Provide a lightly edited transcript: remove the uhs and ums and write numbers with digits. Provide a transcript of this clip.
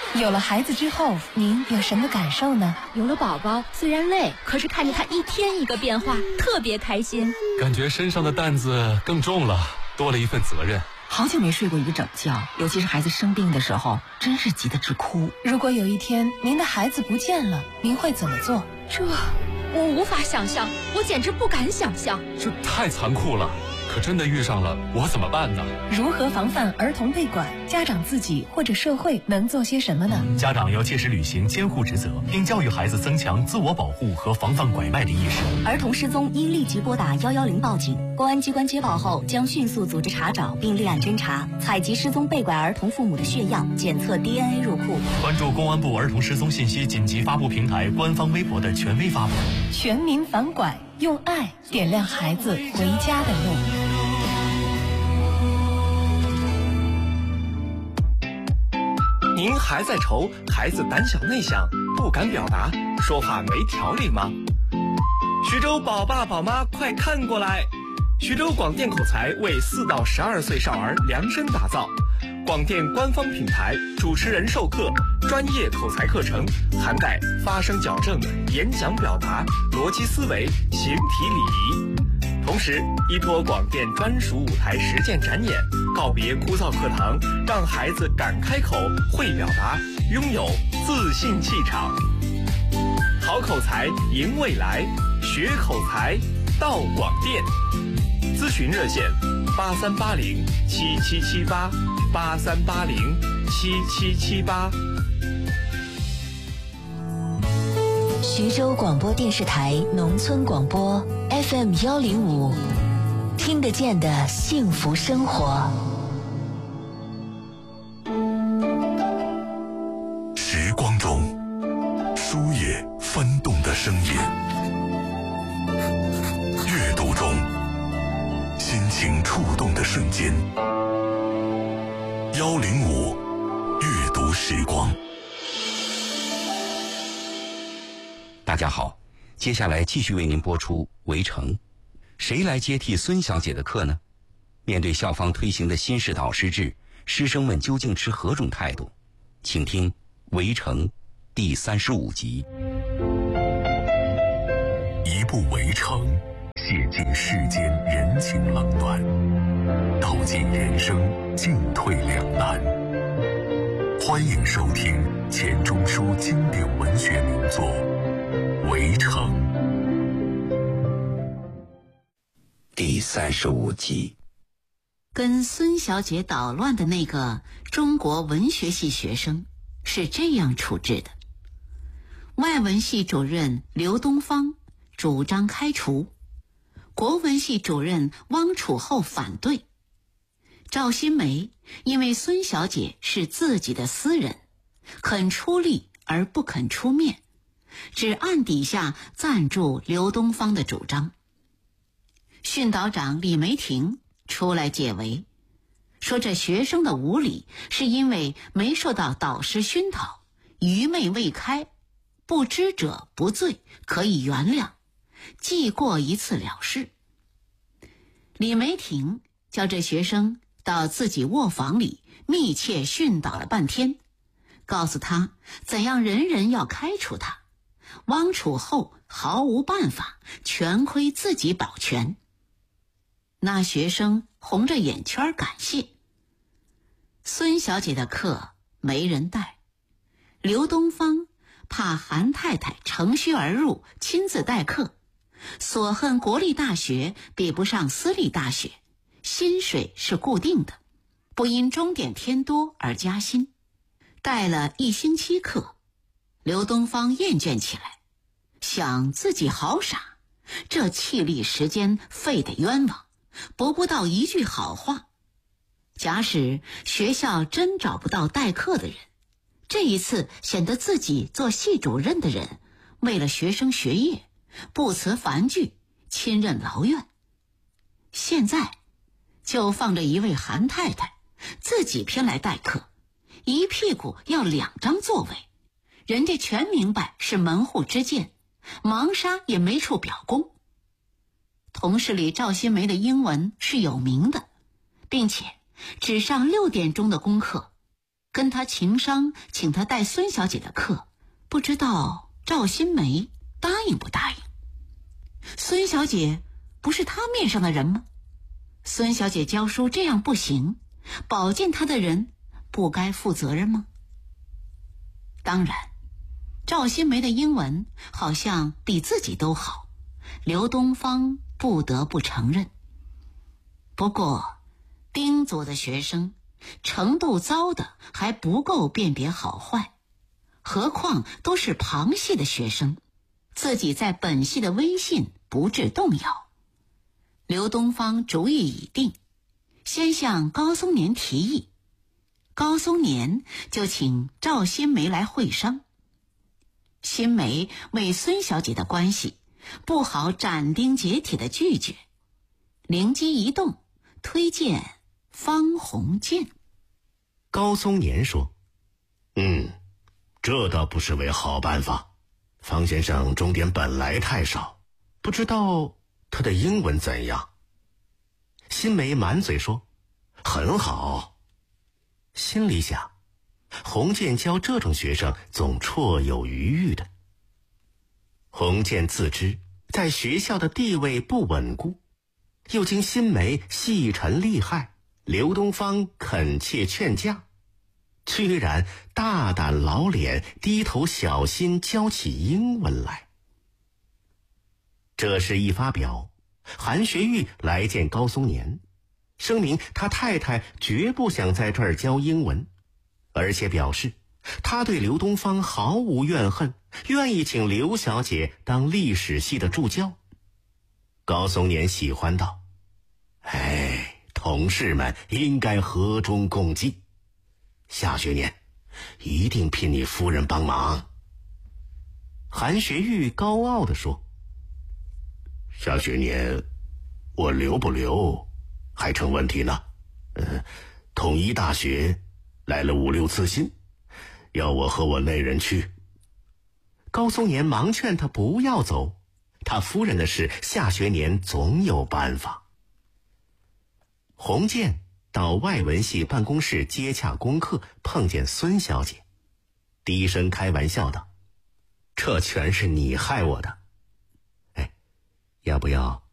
有了孩子之后，您有什么感受呢？ 有了宝宝，虽然累，可是看着他一天一个变化，特别开心。 感觉身上的担子更重了，多了一份责任。 好久没睡过一个整觉，尤其是孩子生病的时候，真是急得直哭。 如果有一天您的孩子不见了，您会怎么做？ 这我无法想象，我简直不敢想象。 这太残酷了，可真的遇上了，我怎么办呢？ 如何防范儿童被拐？家长自己或者社会能做些什么呢？ 家长要切实履行监护职责，并教育孩子增强自我保护和防范拐卖的意识。 儿童失踪应立即拨打110报警，公安机关接报后将迅速组织查找并立案侦查，采集失踪被拐儿童父母的血样，检测 DNA 入库。 关注公安部儿童失踪信息紧急发布平台官方微博的权威发布。 全民反拐，用爱点亮孩子回家的路。 您还在愁孩子胆小内向，不敢表达，说话没条理吗？徐州宝爸宝妈快看过来！徐州广电口才为4到12岁少儿量身打造，广电官方品牌，主持人授课，专业口才课程，涵盖发声矫正、演讲表达、逻辑思维、形体礼仪。同时依托广电专属舞台实践展演，告别枯燥课堂，让孩子敢开口、会表达，拥有自信气场。好口才赢未来，学口才到广电。咨询热线83807778 83807778。 徐州广播电视台农村广播 FM105，听得见的幸福生活。 时光中书页翻动的声音，阅读中心情触动的瞬间。105阅读时光。 大家好，接下来继续为您播出《围城》。谁来接替孙小姐的课呢？面对校方推行的新式导师制，师生们究竟持何种态度？请听《围城》第35集。 一部《围城》，写尽世间人情冷暖，道尽人生进退两难。欢迎收听钱钟书经典文学名作《围城》 第35集。 跟孙小姐捣乱的那个中国文学系学生是这样处置的：外文系主任刘东方主张开除，国文系主任汪楚厚反对。赵新梅因为孙小姐是自己的私人，肯出力而不肯出面，只暗底下赞助刘东方的主张。训导长李梅婷出来解围，说这学生的无理是因为没受到导师熏陶，愚昧未开，不知者不罪，可以原谅，记过一次了事。李梅婷叫这学生到自己卧房里密切训导了半天，告诉他怎样人人要开除他。汪楚厚毫无办法，全亏自己保全。那学生红着眼圈感谢。孙小姐的课没人带，刘东方怕韩太太乘虚而入，亲自代课，所恨国立大学比不上私立大学，薪水是固定的，不因钟点添多而加薪。带了1星期课，刘东方厌倦起来，想自己好傻，这气力时间费得冤枉，博不到一句好话。假使学校真找不到代课的人，这一次显得自己做系主任的人为了学生学业不辞繁剧，亲任劳院。现在就放着一位韩太太自己偏来代课，一屁股要2张座位，人家全明白是门户之见，忙杀也没处表功。同事里赵新梅的英文是有名的，并且只上6点钟的功课， 跟他情商，请他带孙小姐的课，不知道赵新梅答应不答应。孙小姐不是他面上的人吗？孙小姐教书这样不行，保荐她的人不该负责任吗？当然，赵新梅的英文好像比自己都好，刘东方不得不承认。不过丁族的学生程度糟的还不够辨别好坏，何况都是旁系的学生，自己在本系的威信不致动摇。刘东方主意已定，先向高松年提议，高松年就请赵新梅来会商。新梅为孙小姐的关系不好斩钉截铁地拒绝，灵机一动，推荐方鸿渐。 高松年说，这倒不是为好办法。方先生钟点本来太少，不知道他的英文怎样。新梅满嘴说很好，心里想，鸿渐教这种学生总绰有余裕的。鸿渐自知在学校的地位不稳固，又经新梅细陈厉害，刘东方恳切劝架，居然大胆老脸，低头小心教起英文来。这事一发表，韩学玉来见高松年，声明他太太绝不想在这儿教英文，而且表示他对刘东方毫无怨恨，愿意请刘小姐当历史系的助教。高松年喜欢道，同事们应该和衷共济，下学年一定聘你夫人帮忙。韩学玉高傲地说，下学年我留不留还成问题呢。统一大学来了5、6次信，要我和我内人去。高松年忙劝他不要走，他夫人的事下学年总有办法。鸿渐到外文系办公室接洽功课，碰见孙小姐，低声开玩笑道，这全是你害我的。要不要